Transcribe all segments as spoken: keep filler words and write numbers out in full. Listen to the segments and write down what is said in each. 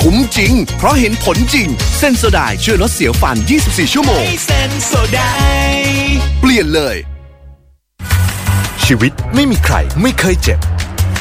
คุ้มจริงเพราะเห็นผลจริงเซนโซไดช่วยลดเสียวฟันยี่สิบสี่ชั่วโมงเซนโซไดเปลี่ยนเลยชีวิตไม่มีใครไม่เคยเจ็บ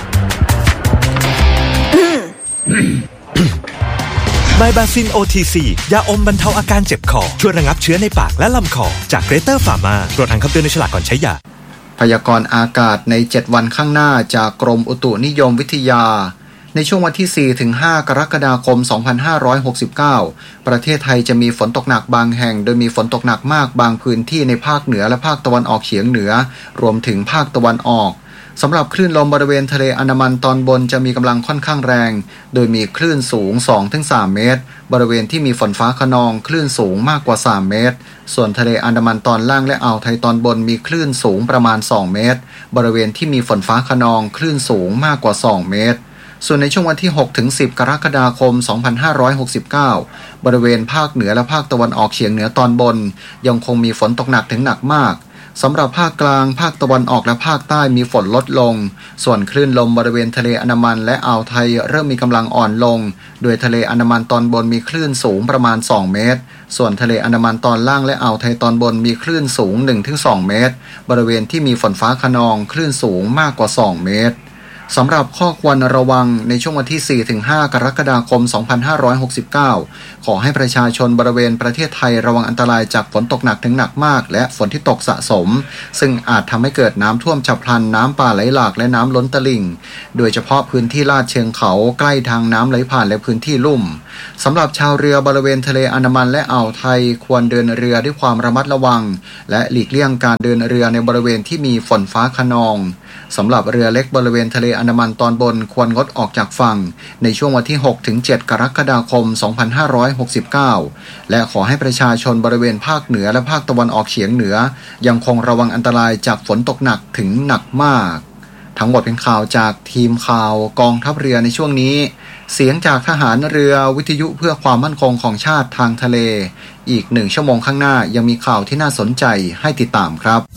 ไบบาซิน โอ ที ซี ยาอมบรรเทาอาการเจ็บคอช่วยระงับเชื้อในปากและลำคอจากเกรเตอร์ฟาร์มาตรวจอ่านคำเตือนในฉลากก่อนใช้ยาพยากรณ์อากาศในเจ็ดวันข้างหน้าจากกรมอุตุนิยมวิทยาในช่วงวันที่ สี่ถึงห้า กรกฎาคม สองพันห้าร้อยหกสิบเก้า ประเทศไทยจะมีฝนตกหนักบางแห่งโดยมีฝนตกหนักมากบางพื้นที่ในภาคเหนือและภาคตะวันออกเฉียงเหนือรวมถึงภาคตะวันออกสำหรับคลื่นลมบริเวณทะเลอันดามันตอนบนจะมีกำลังค่อนข้างแรงโดยมีคลื่นสูง สองถึงสาม เมตรบริเวณที่มีฝนฟ้าคะนองคลื่นสูงมากกว่าสามเมตรส่วนทะเลอันดามันตอนล่างและอ่าวไทยตอนบนมีคลื่นสูงประมาณสองเมตรบริเวณที่มีฝนฟ้าคะนองคลื่นสูงมากกว่าสองเมตรส่วนในช่วงวันที่ หกถึงสิบ กรกฎาคม สองพันห้าร้อยหกสิบเก้า บริเวณภาคเหนือและภาคตะวันออกเฉียงเหนือตอนบนยังคงมีฝนตกหนักถึงหนักมากสำหรับภาคกลางภาคตะวันออกและภาคใต้มีฝนลดลงส่วนคลื่นลมบริเวณทะเลอันดามันและอ่าวไทยเริ่มมีกำลังอ่อนลงโดยทะเลอันดามันตอนบนมีคลื่นสูงประมาณสองเมตรส่วนทะเลอันดามันตอนล่างและอ่าวไทยตอนบนมีคลื่นสูง หนึ่งถึงสอง เมตรบริเวณที่มีฝนฟ้าคะนองคลื่นสูงมากกว่าสองเมตรสำหรับข้อควรระวังในช่วงวันที่ สี่ถึงห้า กรกฎาคม สองพันห้าร้อยหกสิบเก้า ขอให้ประชาชนบริเวณประเทศไทยระวังอันตรายจากฝนตกหนักถึงหนักมากและฝนที่ตกสะสมซึ่งอาจทำให้เกิดน้ำท่วมฉับพลันน้ำป่าไหลหลากและน้ำล้นตลิ่งโดยเฉพาะพื้นที่ลาดเชิงเขาใกล้ทางน้ำไหลผ่านและพื้นที่ลุ่มสำหรับชาวเรือบริเวณทะเลอันดามันและอ่าวไทยควรเดินเรือด้วยความระมัดระวังและหลีกเลี่ยงการเดินเรือในบริเวณที่มีฝนฟ้าคะนองสำหรับเรือเล็กบริเวณทะเลอันดามันตอนบนควรงดออกจากฝั่งในช่วงวันที่ หกถึงเจ็ด กรกฎาคม สองพันห้าร้อยหกสิบเก้า และขอให้ประชาชนบริเวณภาคเหนือและภาคตะวันออกเฉียงเหนือยังคงระวังอันตรายจากฝนตกหนักถึงหนักมากทั้งหมดเป็นข่าวจากทีมข่าวกองทัพเรือในช่วงนี้เสียงจากทหารเรือวิทยุเพื่อความมั่นคงของชาติทางทะเลอีกหนึ่งชั่วโมงข้างหน้ายังมีข่าวที่น่าสนใจให้ติดตามครับ